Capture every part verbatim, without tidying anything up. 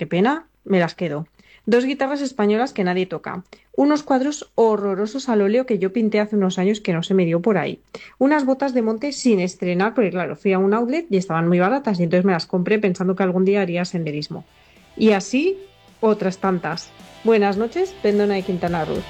qué pena, me las quedo. Dos guitarras españolas que nadie toca. Unos cuadros horrorosos al óleo que yo pinté hace unos años que no se me dio por ahí. Unas botas de monte sin estrenar, porque claro, fui a un outlet y estaban muy baratas y entonces me las compré pensando que algún día haría senderismo. Y así, otras tantas. Buenas noches, Pendona de Quintana Roo.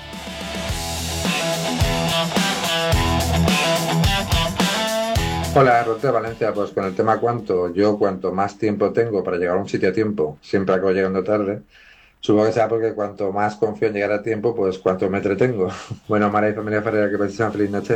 Hola, Rote de Valencia. Pues con el tema cuánto, yo cuanto más tiempo tengo para llegar a un sitio a tiempo, siempre acabo llegando tarde. Supongo que sea porque cuanto más confío en llegar a tiempo, pues cuanto me entretengo. Bueno, Mara y familia Ferreira, que paséis una feliz noche.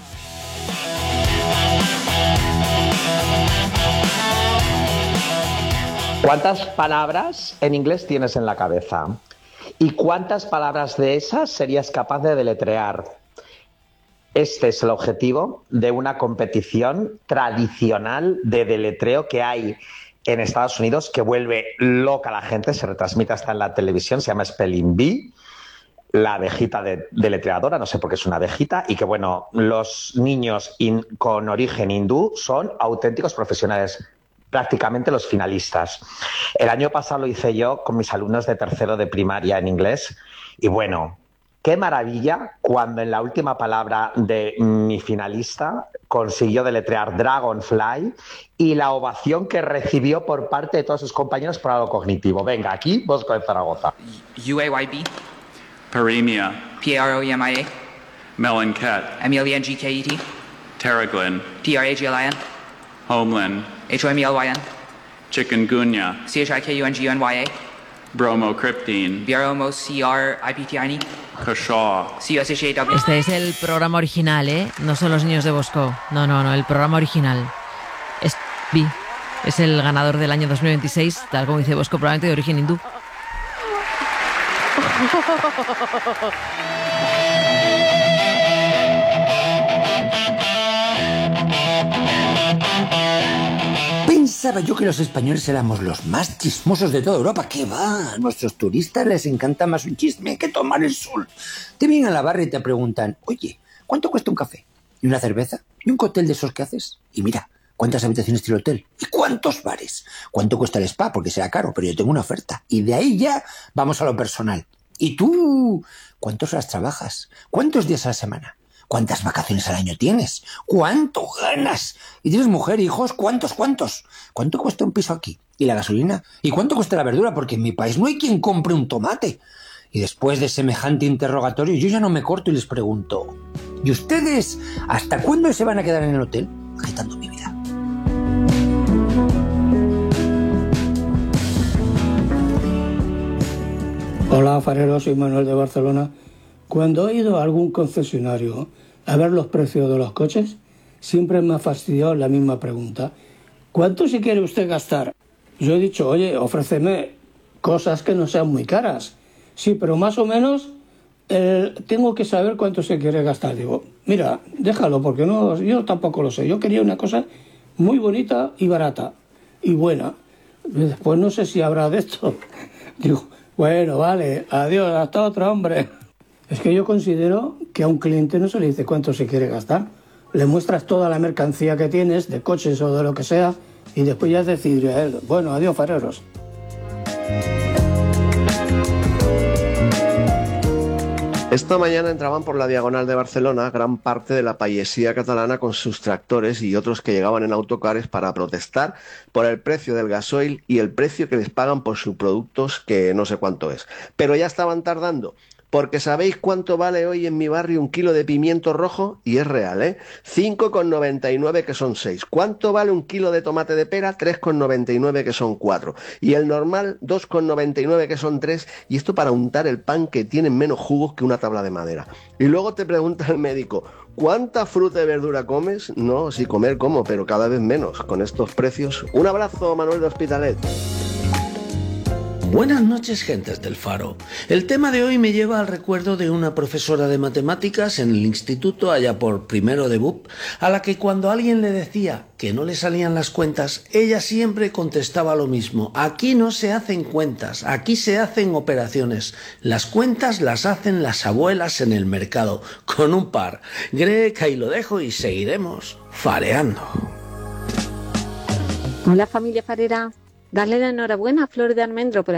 ¿Cuántas palabras en inglés tienes en la cabeza? ¿Y cuántas palabras de esas serías capaz de deletrear? Este es el objetivo de una competición tradicional de deletreo que hay en Estados Unidos, que vuelve loca a la gente, se retransmite hasta en la televisión, se llama Spelling Bee, la abejita de, deletreadora, no sé por qué es una abejita, y que bueno, los niños in, con origen hindú son auténticos profesionales, prácticamente los finalistas. El año pasado lo hice yo con mis alumnos de tercero de primaria en inglés, y bueno, qué maravilla cuando en la última palabra de mi finalista consiguió deletrear Dragonfly y la ovación que recibió por parte de todos sus compañeros por algo cognitivo. Venga, aquí Bosco de Zaragoza. U A Y B. Paremia. P R O E M I A. Meloncat. M E L E N G K E T. Terraglin. P R A G L I N. Homeland. H O M E L Y N. Chikungunya. C H I K U N G U N Y A. Bromocryptine. B R O M O C R I P T I N E. Kashaw. C U S H A W. Este es el programa original, ¿eh? No son los niños de Bosco. No, no, no, el programa original. Es B. Es el ganador del año dos mil veintiséis, tal como dice Bosco, probablemente de origen hindú. Pensaba yo que los españoles éramos los más chismosos de toda Europa. ¿Qué va? A nuestros turistas les encanta más un chisme que tomar el sol. Te vienen a la barra y te preguntan, oye, ¿cuánto cuesta un café? ¿Y una cerveza? ¿Y un cóctel de esos que haces? Y mira, ¿cuántas habitaciones tiene el hotel? ¿Y cuántos bares? ¿Cuánto cuesta el spa? Porque será caro, pero yo tengo una oferta. Y de ahí ya vamos a lo personal. ¿Y tú? ¿Cuántas horas trabajas? ¿Cuántos días a la semana? ¿Cuántas vacaciones al año tienes? ¿Cuánto ganas? ¿Y tienes mujer, hijos? ¿Cuántos, cuántos? ¿Cuánto cuesta un piso aquí? ¿Y la gasolina? ¿Y cuánto cuesta la verdura? Porque en mi país no hay quien compre un tomate. Y después de semejante interrogatorio, yo ya no me corto y les pregunto, ¿y ustedes hasta cuándo se van a quedar en el hotel? Agitando mi vida. Hola, Farero, soy Manuel de Barcelona. Cuando he ido a algún concesionario a ver los precios de los coches, siempre me ha fastidiado la misma pregunta. ¿Cuánto si quiere usted gastar? Yo he dicho, oye, ofréceme cosas que no sean muy caras. Sí, pero más o menos eh, tengo que saber cuánto se quiere gastar. Digo, mira, déjalo, porque no, yo tampoco lo sé. Yo quería una cosa muy bonita y barata y buena. Después no sé si habrá de esto. Digo, bueno, vale, adiós, hasta otro, hombre. Es que yo considero que a un cliente no se le dice cuánto se quiere gastar. Le muestras toda la mercancía que tienes, de coches o de lo que sea, y después ya decidiré a él, bueno, adiós, fareros. Esta mañana entraban por la Diagonal de Barcelona gran parte de la payesía catalana con sus tractores y otros que llegaban en autocares para protestar por el precio del gasoil y el precio que les pagan por sus productos, que no sé cuánto es. Pero ya estaban tardando. Porque ¿sabéis cuánto vale hoy en mi barrio un kilo de pimiento rojo? Y es real, ¿eh? cinco con noventa y nueve, que son seis. ¿Cuánto vale un kilo de tomate de pera? tres con noventa y nueve, que son cuatro. Y el normal, dos con noventa y nueve, que son tres. Y esto para untar el pan, que tienen menos jugos que una tabla de madera. Y luego te pregunta el médico, ¿cuánta fruta y verdura comes? No, sí, comer como, pero cada vez menos con estos precios. Un abrazo, Manuel de Hospitalet. Buenas noches, gentes del Faro. El tema de hoy me lleva al recuerdo de una profesora de matemáticas en el instituto allá por primero de B U P, a la que cuando alguien le decía que no le salían las cuentas, ella siempre contestaba lo mismo. Aquí no se hacen cuentas, aquí se hacen operaciones. Las cuentas las hacen las abuelas en el mercado, con un par. Greg, ahí lo dejo y seguiremos fareando. Hola, familia farera. Darle la enhorabuena a Flor de Almendro por